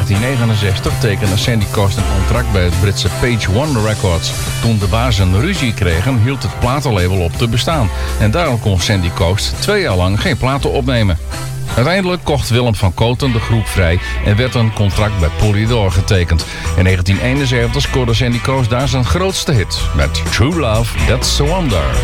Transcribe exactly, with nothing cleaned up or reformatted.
negentien negenenzestig tekende Sandy Coast een contract bij het Britse Page One Records. Toen de bazen ruzie kregen, hield het platenlabel op te bestaan. En daarom kon Sandy Coast twee jaar lang geen platen opnemen. Uiteindelijk kocht Willem van Koten de groep vrij en werd een contract bij Polydor getekend. In negentien eenenzeventig scoorde Sandy Coast daar zijn grootste hit met True Love, That's a Wonder.